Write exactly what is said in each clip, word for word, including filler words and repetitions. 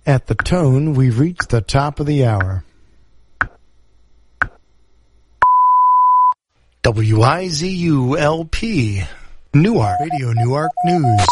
At the tone, we've reached the top of the hour. W I Z U L P, Newark, Radio Newark News.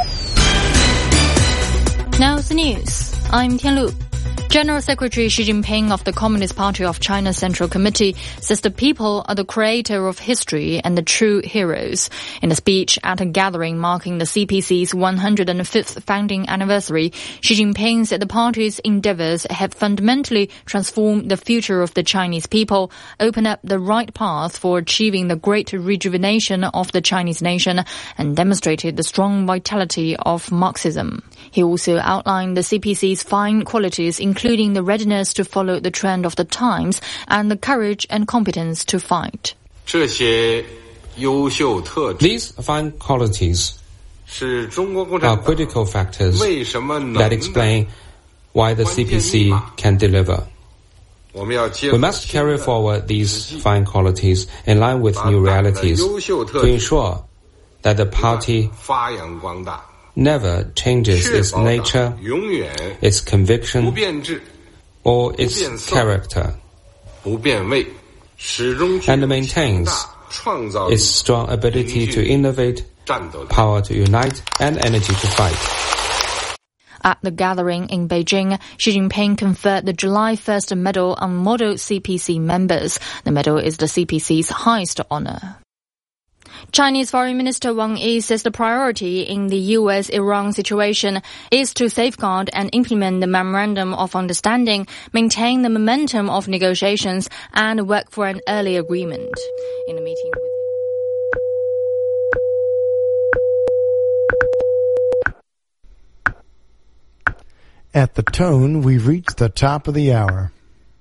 Now the news. I'm Tianlu. General Secretary Xi Jinping of the Communist Party of China Central Committee says the people are the creator of history and the true heroes. In a speech at a gathering marking the C P C's one hundred fifth founding anniversary, Xi Jinping said the party's endeavors have fundamentally transformed the future of the Chinese people, opened up the right path for achieving the great rejuvenation of the Chinese nation, and demonstrated the strong vitality of Marxism. He also outlined the C P C's fine qualities, including the readiness to follow the trend of the times and the courage and competence to fight. These fine qualities are critical factors that explain why the C P C can deliver. We must carry forward these fine qualities in line with new realities to ensure that the party never changes its nature, its conviction, or its character, and maintains its strong ability to innovate, power to unite, and energy to fight. At the gathering in Beijing, Xi Jinping conferred the July first Medal on model C P C members. The medal is the C P C's highest honor. Chinese Foreign Minister Wang Yi says the priority in the U S Iran situation is to safeguard and implement the Memorandum of Understanding, maintain the momentum of negotiations, and work for an early agreement. In a meeting with At the tone, we've reached the top of the hour.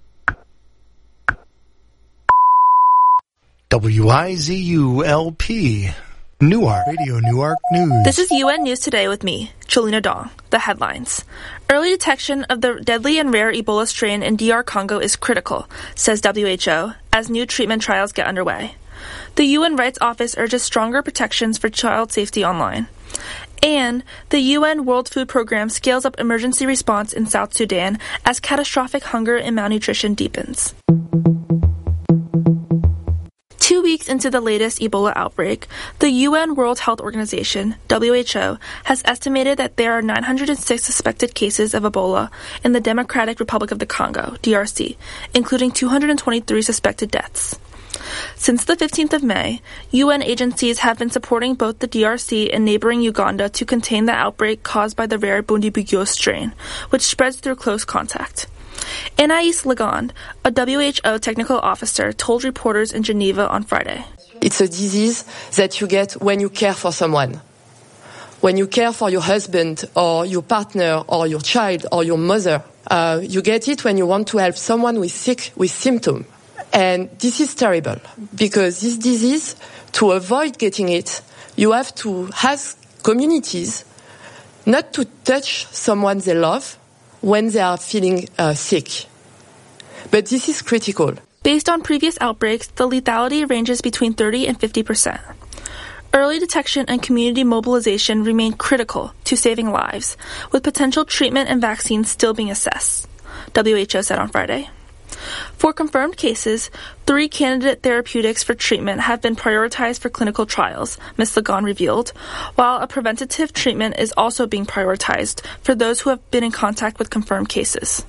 W I Z U L P, Newark, Radio Newark News. This is U N News Today with me, Cholina Dong. The headlines. Early detection of the deadly and rare Ebola strain in D R Congo is critical, says W H O, as new treatment trials get underway. The U N Rights Office urges stronger protections for child safety online. And the U N World Food Programme scales up emergency response in South Sudan as catastrophic hunger and malnutrition deepens. Two weeks into the latest Ebola outbreak, the U N World Health Organization, W H O, has estimated that there are nine hundred six suspected cases of Ebola in the Democratic Republic of the Congo, D R C, including two hundred twenty-three suspected deaths. Since the fifteenth of May, U N agencies have been supporting both the D R C and neighboring Uganda to contain the outbreak caused by the rare Bundibugyo strain, which spreads through close contact. Anais Legond, a W H O technical officer, told reporters in Geneva on Friday. It's a disease that you get when you care for someone. When you care for your husband or your partner or your child or your mother, uh, you get it when you want to help someone who is sick with symptoms. And this is terrible because this disease, to avoid getting it, you have to ask communities not to touch someone they love when they are feeling uh, sick. But this is critical. Based on previous outbreaks, the lethality ranges between thirty and fifty percent. Early detection and community mobilization remain critical to saving lives, with potential treatment and vaccines still being assessed, W H O said on Friday. For confirmed cases, three candidate therapeutics for treatment have been prioritized for clinical trials, Miz Legond revealed, while a preventative treatment is also being prioritized for those who have been in contact with confirmed cases.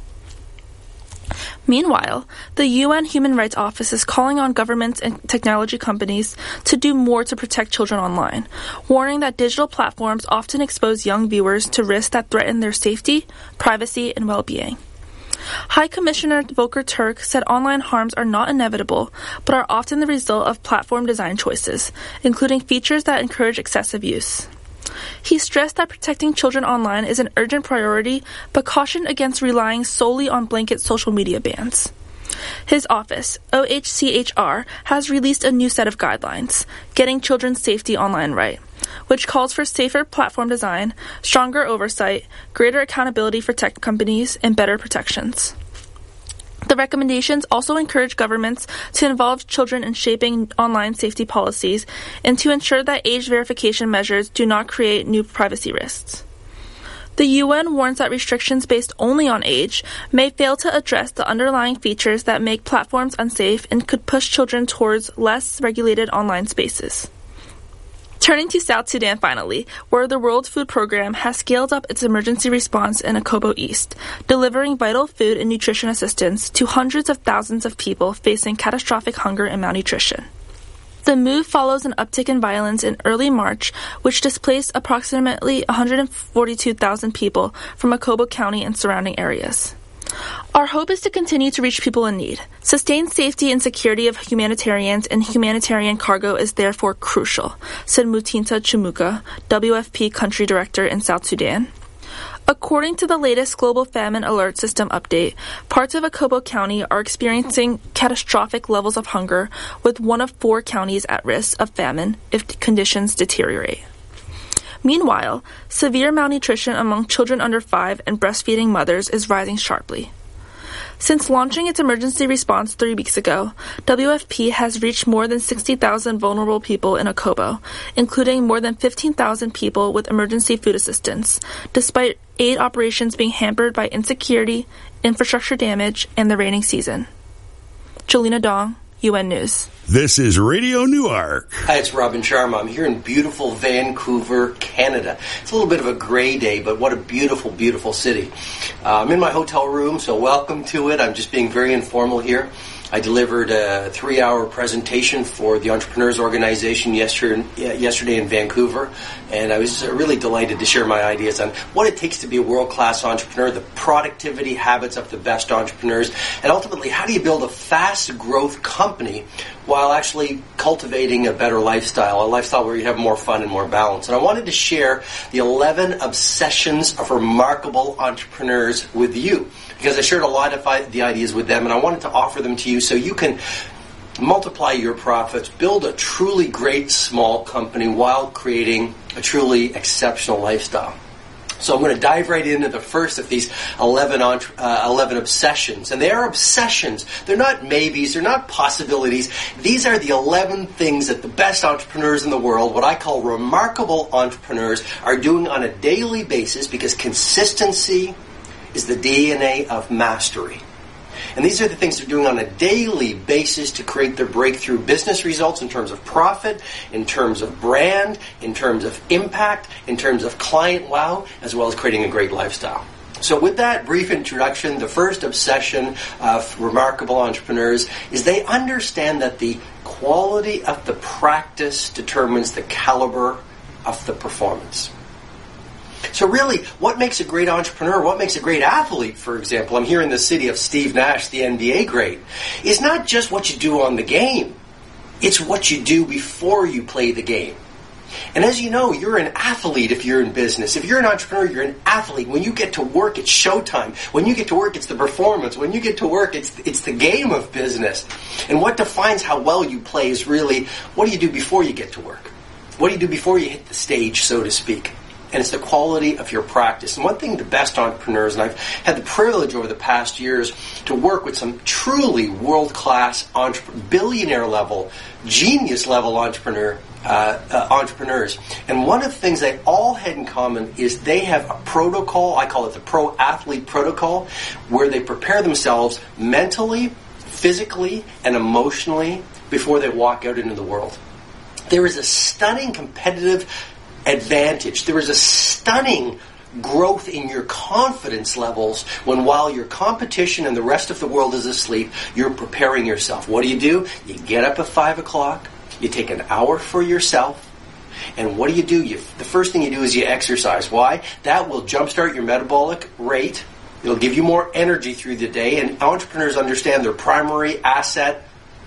Meanwhile, the U N Human Rights Office is calling on governments and technology companies to do more to protect children online, warning that digital platforms often expose young viewers to risks that threaten their safety, privacy, and well-being. High Commissioner Volker Turk said online harms are not inevitable, but are often the result of platform design choices, including features that encourage excessive use. He stressed that protecting children online is an urgent priority, but cautioned against relying solely on blanket social media bans. His office, O H C H R, has released a new set of guidelines, Getting Children's Safety Online Right, which calls for safer platform design, stronger oversight, greater accountability for tech companies, and better protections. The recommendations also encourage governments to involve children in shaping online safety policies and to ensure that age verification measures do not create new privacy risks. The U N warns that restrictions based only on age may fail to address the underlying features that make platforms unsafe and could push children towards less regulated online spaces. Turning to South Sudan finally, where the World Food Program has scaled up its emergency response in Akobo East, delivering vital food and nutrition assistance to hundreds of thousands of people facing catastrophic hunger and malnutrition. The move follows an uptick in violence in early March, which displaced approximately one hundred forty-two thousand people from Akobo County and surrounding areas. Our hope is to continue to reach people in need. Sustained safety and security of humanitarians and humanitarian cargo is therefore crucial, said Mutinta Chumuka, W F P Country Director in South Sudan. According to the latest Global Famine Alert System update, parts of Akobo County are experiencing catastrophic levels of hunger, with one of four counties at risk of famine if conditions deteriorate. Meanwhile, severe malnutrition among children under five and breastfeeding mothers is rising sharply. Since launching its emergency response three weeks ago, W F P has reached more than sixty thousand vulnerable people in Akobo, including more than fifteen thousand people with emergency food assistance, despite aid operations being hampered by insecurity, infrastructure damage, and the rainy season. Jolina Dong, U N News. This is Radio Newark. Hi, it's Robin Sharma. I'm here in beautiful Vancouver, Canada. It's a little bit of a gray day, but what a beautiful, beautiful city. Uh, I'm in my hotel room, so welcome to it. I'm just being very informal here. I delivered a three-hour presentation for the Entrepreneurs Organization yesterday, yesterday in Vancouver, and I was really delighted to share my ideas on what it takes to be a world-class entrepreneur, the productivity habits of the best entrepreneurs, and ultimately, how do you build a fast-growth company while actually cultivating a better lifestyle, a lifestyle where you have more fun and more balance. And I wanted to share the eleven obsessions of remarkable entrepreneurs with you, because I shared a lot of the ideas with them, and I wanted to offer them to you so you can multiply your profits, build a truly great small company while creating a truly exceptional lifestyle. So I'm going to dive right into the first of these eleven, uh, eleven obsessions. And they are obsessions. They're not maybes. They're not possibilities. These are the eleven things that the best entrepreneurs in the world, what I call remarkable entrepreneurs, are doing on a daily basis, because consistency is the D N A of mastery. And these are the things they're doing on a daily basis to create their breakthrough business results in terms of profit, in terms of brand, in terms of impact, in terms of client wow, as well as creating a great lifestyle. So with that brief introduction, the first obsession of remarkable entrepreneurs is they understand that the quality of the practice determines the caliber of the performance. So really, what makes a great entrepreneur, what makes a great athlete, for example, I'm here in the city of Steve Nash, the N B A great, is not just what you do on the game. It's what you do before you play the game. And as you know, you're an athlete if you're in business. If you're an entrepreneur, you're an athlete. When you get to work, it's showtime. When you get to work, it's the performance. When you get to work, it's it's the game of business. And what defines how well you play is really, what do you do before you get to work? What do you do before you hit the stage, so to speak? And it's the quality of your practice. And one thing the best entrepreneurs, and I've had the privilege over the past years to work with some truly world-class, entre- billionaire-level, genius-level entrepreneur uh, uh, entrepreneurs. And one of the things they all had in common is they have a protocol, I call it the Pro Athlete Protocol, where they prepare themselves mentally, physically, and emotionally before they walk out into the world. There is a stunning competitive advantage. There is a stunning growth in your confidence levels when, while your competition and the rest of the world is asleep, you're preparing yourself. What do you do? You get up at five o'clock, you take an hour for yourself, and what do you do? You, the first thing you do is you exercise. Why? That will jumpstart your metabolic rate. It'll give you more energy through the day, and entrepreneurs understand their primary asset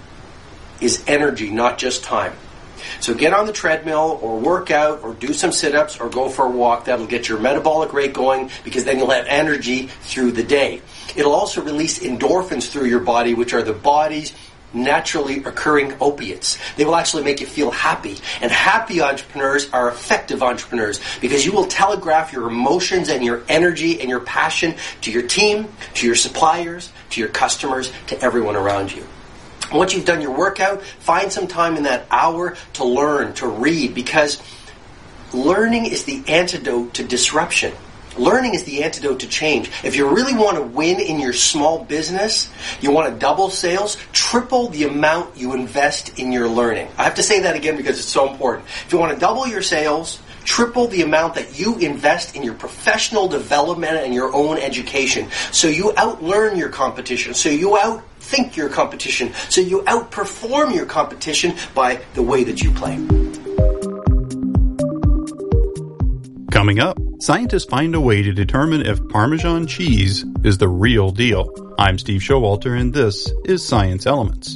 is energy, not just time. So get on the treadmill or work out or do some sit-ups or go for a walk. That'll get your metabolic rate going, because then you'll have energy through the day. It'll also release endorphins through your body, which are the body's naturally occurring opiates. They will actually make you feel happy. And happy entrepreneurs are effective entrepreneurs, because you will telegraph your emotions and your energy and your passion to your team, to your suppliers, to your customers, to everyone around you. Once you've done your workout, find some time in that hour to learn, to read, because learning is the antidote to disruption. Learning is the antidote to change. If you really want to win in your small business, you want to double sales, triple the amount you invest in your learning. I have to say that again because it's so important. If you want to double your sales, triple the amount that you invest in your professional development and your own education. So you outlearn your competition, so you outthink your competition, so you outperform your competition by the way that you play. Coming up, scientists find a way to determine if Parmesan cheese is the real deal. I'm Steve Showalter, and this is Science Elements.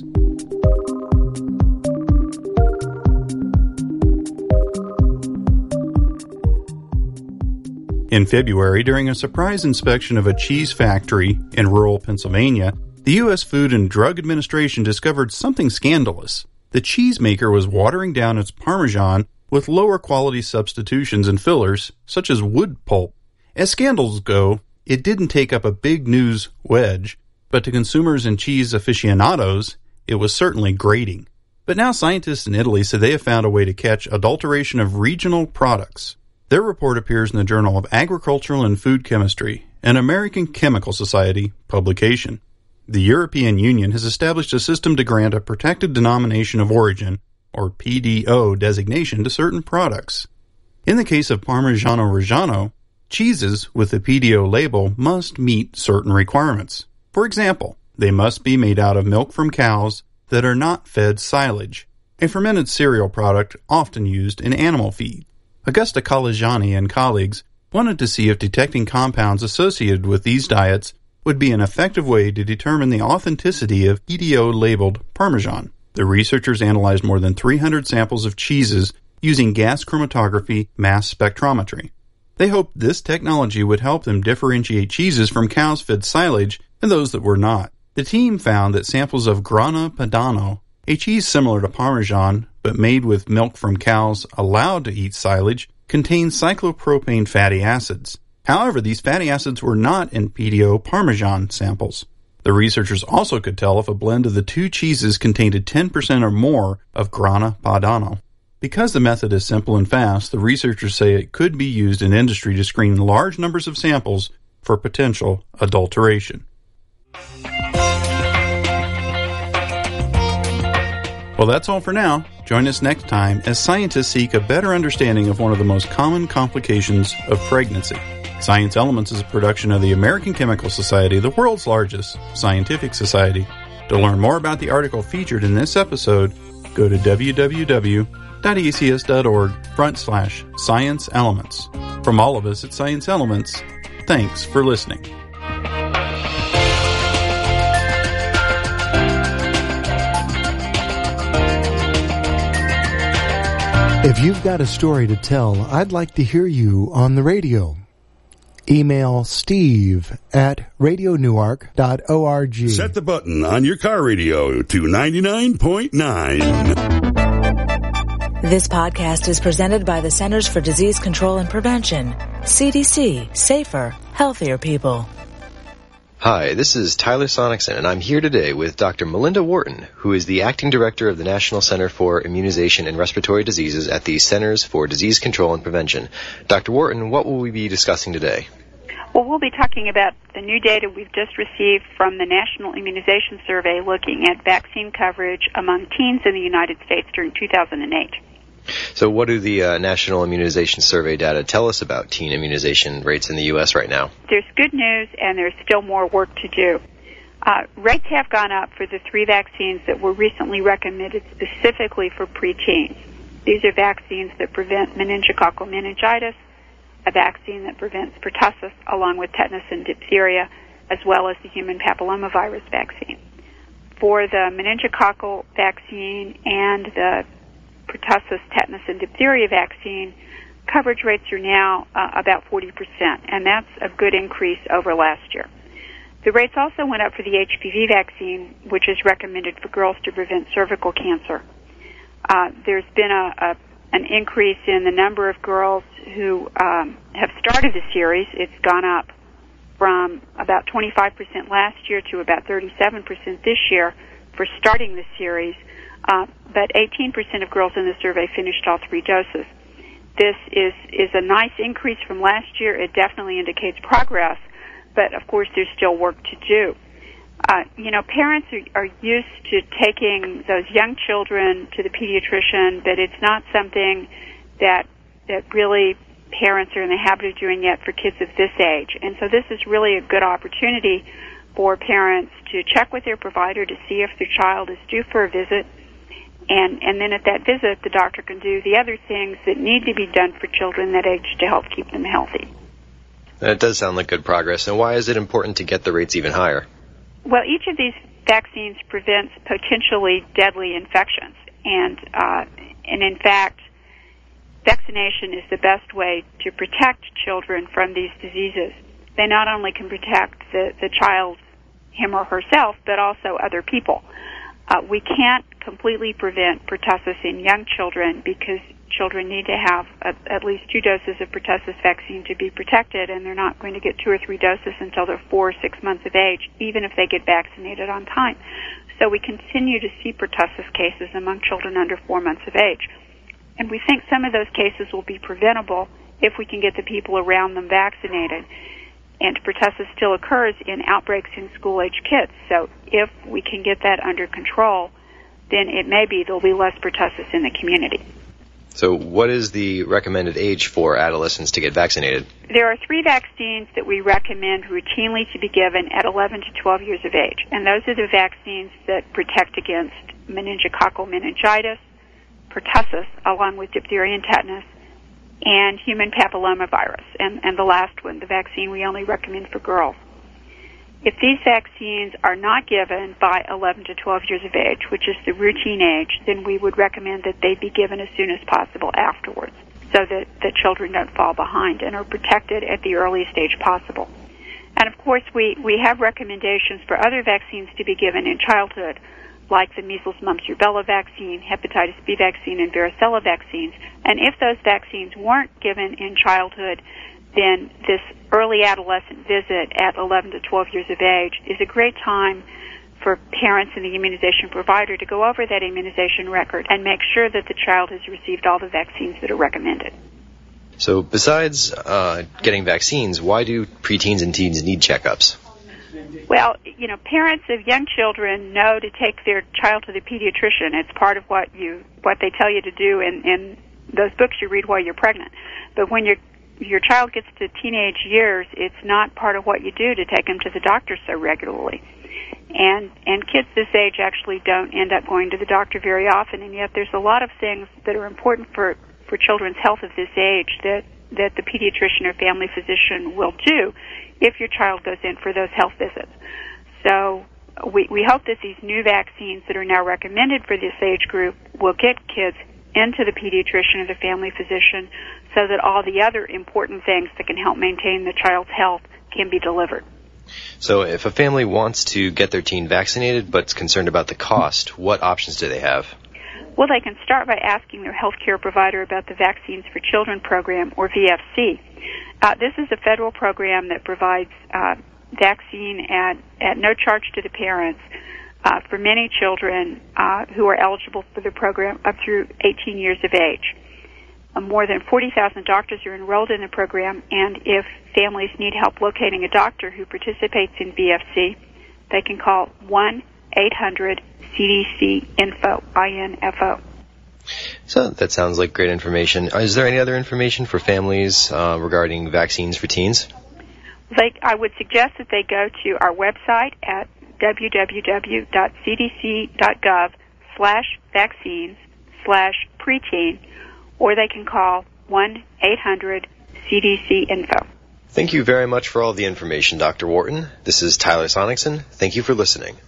In February, during a surprise inspection of a cheese factory in rural Pennsylvania, the U S Food and Drug Administration discovered something scandalous. The cheesemaker was watering down its Parmesan with lower quality substitutions and fillers, such as wood pulp. As scandals go, it didn't take up a big news wedge, but to consumers and cheese aficionados, it was certainly grating. But now scientists in Italy say they have found a way to catch adulteration of regional products. Their report appears in the Journal of Agricultural and Food Chemistry, an American Chemical Society publication. The European Union has established a system to grant a protected denomination of origin, or P D O designation, to certain products. In the case of Parmigiano Reggiano, cheeses with the P D O label must meet certain requirements. For example, they must be made out of milk from cows that are not fed silage, a fermented cereal product often used in animal feed. Augusta Calagiani and colleagues wanted to see if detecting compounds associated with these diets would be an effective way to determine the authenticity of P D O-labeled Parmesan. The researchers analyzed more than three hundred samples of cheeses using gas chromatography mass spectrometry. They hoped this technology would help them differentiate cheeses from cows fed silage and those that were not. The team found that samples of Grana Padano, a cheese similar to Parmesan but made with milk from cows allowed to eat silage, contained cyclopropane fatty acids. However, these fatty acids were not in P D O Parmesan samples. The researchers also could tell if a blend of the two cheeses contained ten percent or more of Grana Padano. Because the method is simple and fast, the researchers say it could be used in industry to screen large numbers of samples for potential adulteration. Well, that's all for now. Join us next time as scientists seek a better understanding of one of the most common complications of pregnancy. Science Elements is a production of the American Chemical Society, the world's largest scientific society. To learn more about the article featured in this episode, go to w w w dot a c s dot org front slash science elements. From all of us at Science Elements, thanks for listening. If you've got a story to tell, I'd like to hear you on the radio. Email Steve at radio newark dot org. Set the button on your car radio to ninety-nine point nine. This podcast is presented by the Centers for Disease Control and Prevention. C D C. Safer, healthier people. Hi, this is Tyler Sonicson, and I'm here today with Doctor Melinda Wharton, who is the Acting Director of the National Center for Immunization and Respiratory Diseases at the Centers for Disease Control and Prevention. Doctor Wharton, what will we be discussing today? Well, we'll be talking about the new data we've just received from the National Immunization Survey looking at vaccine coverage among teens in the United States during two thousand eight. So what do the uh, National Immunization Survey data tell us about teen immunization rates in the U S right now? There's good news, and there's still more work to do. Uh, rates have gone up for the three vaccines that were recently recommended specifically for preteens. These are vaccines that prevent meningococcal meningitis, a vaccine that prevents pertussis, along with tetanus and diphtheria, as well as the human papillomavirus vaccine. For the meningococcal vaccine and the pertussis, tetanus, and diphtheria vaccine, coverage rates are now uh, about forty percent, and that's a good increase over last year. The rates also went up for the H P V vaccine, which is recommended for girls to prevent cervical cancer. Uh, there's been a, a an increase in the number of girls who um, have started the series. It's gone up from about twenty-five percent last year to about thirty-seven percent this year for starting the series. Uh, but eighteen percent of girls in the survey finished all three doses. this is, is a nice increase from last year. It definitely indicates progress, but of course there's still work to do. Uh, you know, parents are, are used to taking those young children to the pediatrician, but it's not something that that really parents are in the habit of doing yet for kids of this age. And so this is really a good opportunity for parents to check with their provider to see if their child is due for a visit. And, and then at that visit, the doctor can do the other things that need to be done for children that age to help keep them healthy. That does sound like good progress. And why is it important to get the rates even higher? Well, each of these vaccines prevents potentially deadly infections. And, uh, and in fact, vaccination is the best way to protect children from these diseases. They not only can protect the, the child, him or herself, but also other people. Uh, we can't completely prevent pertussis in young children because children need to have a, at least two doses of pertussis vaccine to be protected, and they're not going to get two or three doses until they're four or six months of age, even if they get vaccinated on time. So we continue to see pertussis cases among children under four months of age. And we think some of those cases will be preventable if we can get the people around them vaccinated. And pertussis still occurs in outbreaks in school-age kids. So if we can get that under control, then it may be there'll be less pertussis in the community. So what is the recommended age for adolescents to get vaccinated? There are three vaccines that we recommend routinely to be given at eleven to twelve years of age. And those are the vaccines that protect against meningococcal meningitis, pertussis, along with diphtheria and tetanus, and human papillomavirus. And, and the last one, the vaccine we only recommend for girls. If these vaccines are not given by eleven to twelve years of age, which is the routine age, then we would recommend that they be given as soon as possible afterwards so that, that children don't fall behind and are protected at the earliest age possible. And of course, we, we have recommendations for other vaccines to be given in childhood, like the measles, mumps, rubella vaccine, hepatitis B vaccine, and varicella vaccines. And if those vaccines weren't given in childhood, then this early adolescent visit at eleven to twelve years of age is a great time for parents and the immunization provider to go over that immunization record and make sure that the child has received all the vaccines that are recommended. So besides uh, getting vaccines, why do preteens and teens need checkups? Well, you know, parents of young children know to take their child to the pediatrician. It's part of what you what they tell you to do in, in those books you read while you're pregnant. But when your your child gets to teenage years, it's not part of what you do to take them to the doctor so regularly. And and kids this age actually don't end up going to the doctor very often, and yet there's a lot of things that are important for, for children's health of this age that, that the pediatrician or family physician will do if your child goes in for those health visits. So we, we hope that these new vaccines that are now recommended for this age group will get kids into the pediatrician or the family physician so that all the other important things that can help maintain the child's health can be delivered. So if a family wants to get their teen vaccinated but's concerned about the cost, what options do they have? Well, they can start by asking their health care provider about the Vaccines for Children program, or V F C. Uh, this is a federal program that provides uh, vaccine at, at no charge to the parents uh, for many children uh, who are eligible for the program up through eighteen years of age. Uh, more than forty thousand doctors are enrolled in the program, and if families need help locating a doctor who participates in V F C, they can call one eight hundred C D C info, I N F O. So that sounds like great information. Is there any other information for families uh, regarding vaccines for teens? They, I would suggest that they go to our website at w w w dot c d c dot gov slash vaccines slash preteen, or they can call one eight hundred C D C info. Thank you very much for all the information, Doctor Wharton. This is Tyler Sonicson. Thank you for listening.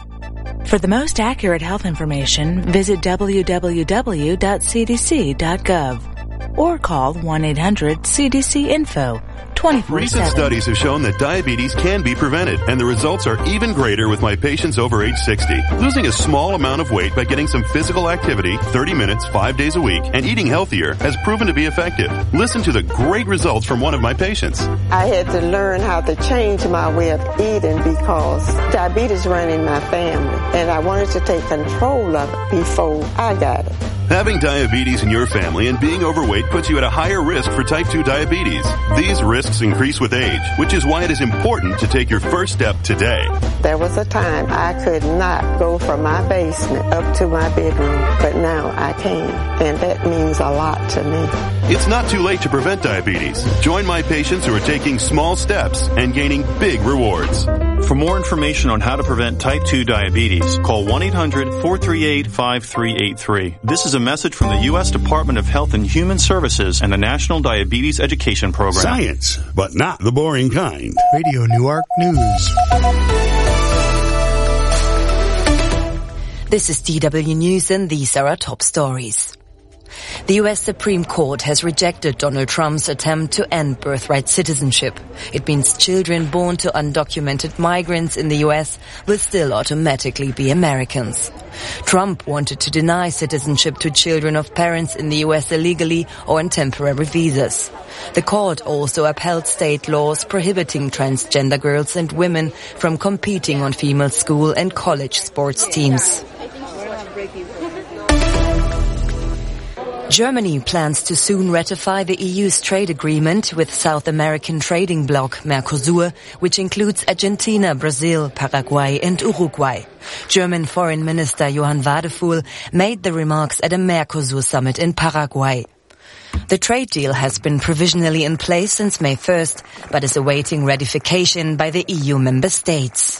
For the most accurate health information, visit w w w dot c d c dot gov or call one eight hundred C D C info twenty-four seven. Recent studies have shown that diabetes can be prevented, and the results are even greater with my patients over age sixty. Losing a small amount of weight by getting some physical activity, thirty minutes, five days a week, and eating healthier has proven to be effective. Listen to the great results from one of my patients. I had to learn how to change my way of eating because diabetes ran in my family, and I wanted to take control of it before I got it. Having diabetes in your family and being overweight puts you at a higher risk for type two diabetes. These risks increase with age, which is why it is important to take your first step today. There was a time I could not go from my basement up to my bedroom, but now I can, and that means a lot to me. It's not too late to prevent diabetes. Join my patients who are taking small steps and gaining big rewards. For more information on how to prevent type two diabetes, call one eight hundred four three eight five three eight three. This is a message from the U S Department of Health and Human Services and the National Diabetes Education Program. Science, but not the boring kind. Radio Newark News. This is D W News, and these are our top stories. The U S Supreme Court has rejected Donald Trump's attempt to end birthright citizenship. It means children born to undocumented migrants in the U S will still automatically be Americans. Trump wanted to deny citizenship to children of parents in the U S illegally or on temporary visas. The court also upheld state laws prohibiting transgender girls and women from competing on female school and college sports teams. Germany plans to soon ratify the E U's trade agreement with South American trading bloc Mercosur, which includes Argentina, Brazil, Paraguay and Uruguay. German Foreign Minister Johann Wadephul made the remarks at a Mercosur summit in Paraguay. The trade deal has been provisionally in place since May first, but is awaiting ratification by the E U member states.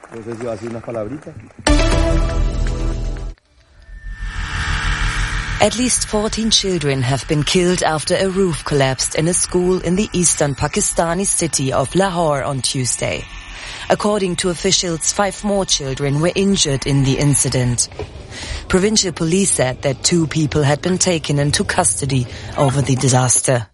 At least fourteen children have been killed after a roof collapsed in a school in the eastern Pakistani city of Lahore on Tuesday. According to officials, five more children were injured in the incident. Provincial police said that two people had been taken into custody over the disaster.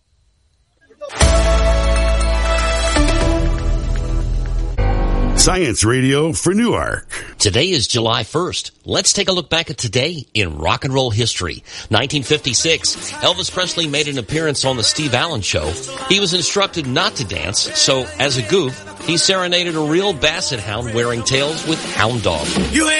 Science Radio for Newark. Today is July first. Let's take a look back at today in rock and roll history. nineteen fifty-six, Elvis Presley made an appearance on the Steve Allen Show. He was instructed not to dance, so as a goof, he serenaded a real basset hound wearing tails with Hound Dog. You ain't